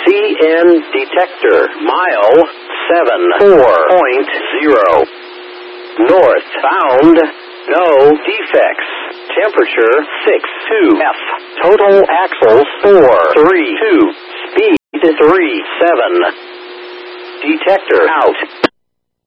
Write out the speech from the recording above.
CN detector, mile 74.0. Northbound, no defects. Temperature 62 F. Total axles 432. Speed 37. Detector out.